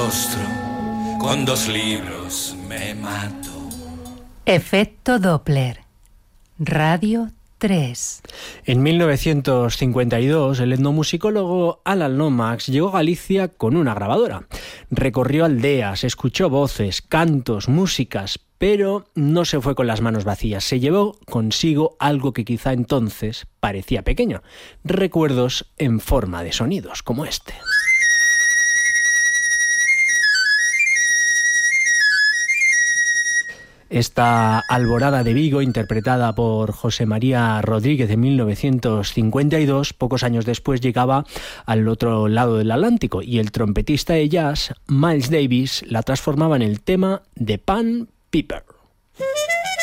rostro, con 2 libros me mato. Efecto Doppler. Radio 3. En 1952, el etnomusicólogo Alan Lomax llegó a Galicia con una grabadora. Recorrió aldeas, escuchó voces, cantos, músicas, pero no se fue con las manos vacías. Se llevó consigo algo que quizá entonces parecía pequeño: recuerdos en forma de sonidos, como este. Esta Alborada de Vigo, interpretada por José María Rodríguez en 1952, pocos años después llegaba al otro lado del Atlántico y el trompetista de jazz, Miles Davis, la transformaba en el tema de Pan Piper.